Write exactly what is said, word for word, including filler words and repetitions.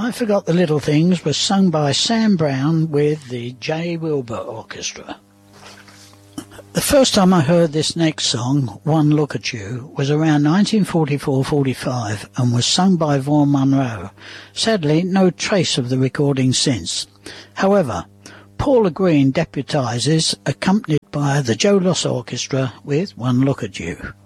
I Forgot the Little Things was sung by Sam Brown with the J. Wilbur Orchestra. The first time I heard this next song, One Look at You, was around nineteen forty-four forty-five and was sung by Vaughan Monroe. Sadly, no trace of the recording since. However, Paula Green deputises, accompanied by the Joe Loss Orchestra with One Look at You.